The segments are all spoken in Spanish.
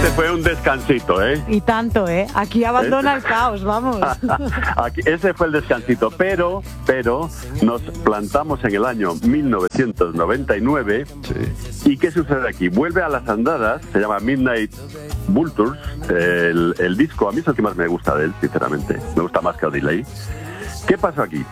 Este fue un descansito, ¿eh? Y tanto, ¿eh? Aquí abandona el caos, vamos. Ese fue el descansito, pero nos plantamos en el año 1999. Sí. ¿Y qué sucede aquí? Vuelve a las andadas, se llama Midnight Vultures, el disco, a mí es el que más me gusta de él, sinceramente. Me gusta más que Odelay. ¿Qué pasó aquí?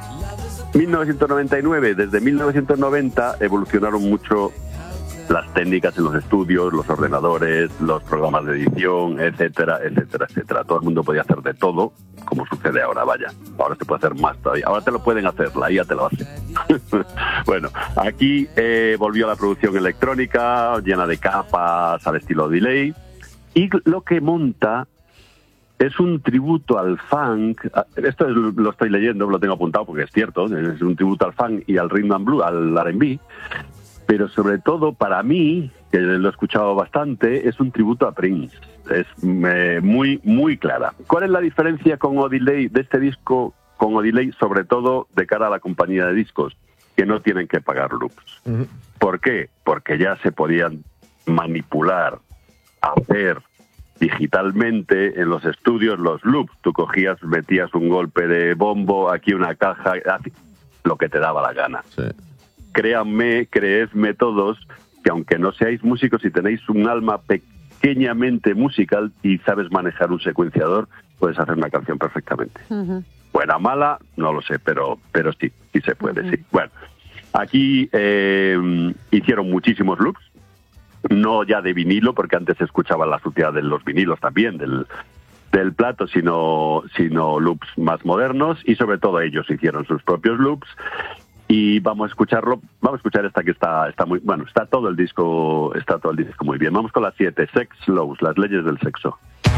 1999, desde 1990 evolucionaron mucho las técnicas en los estudios, los ordenadores, los programas de edición, etcétera, etcétera, etcétera. Todo el mundo podía hacer de todo, como sucede ahora, vaya. Ahora se puede hacer más todavía. Ahora te lo pueden hacer, la IA te lo hace. Bueno, aquí volvió la producción electrónica, llena de capas, al estilo delay. Y lo que monta es un tributo al funk. Esto lo estoy leyendo, lo tengo apuntado porque es cierto. Es un tributo al funk y al rhythm and blues, al R&B. Pero sobre todo, para mí, que lo he escuchado bastante, es un tributo a Prince. Es muy, muy clara. ¿Cuál es la diferencia con Odelay, de este disco, con Odelay, sobre todo de cara a la compañía de discos? Que no tienen que pagar loops. Uh-huh. ¿Por qué? Porque ya se podían manipular, hacer digitalmente en los estudios los loops. Tú cogías, metías un golpe de bombo, aquí una caja, lo que te daba la gana. Sí. Créanme, creedme todos, que aunque no seáis músicos y tenéis un alma pequeñamente musical y sabes manejar un secuenciador, puedes hacer una canción perfectamente. Uh-huh. Buena, mala, no lo sé, pero sí se puede, uh-huh. Sí. Bueno, aquí hicieron muchísimos loops, no ya de vinilo, porque antes se escuchaba la suciedad de los vinilos también, del plato, sino loops más modernos, y sobre todo ellos hicieron sus propios loops. Y vamos a escuchar esta que está muy, bueno, está todo el disco muy bien. Vamos con la 7, Sex Laws, las leyes del sexo.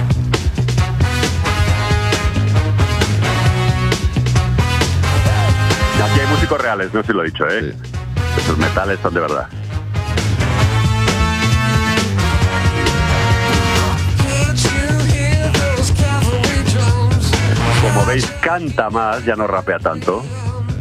Aquí hay músicos reales, no sé si lo he dicho, ¿eh? Sí. Esos metales son de verdad. Como veis, canta más, ya no rapea tanto.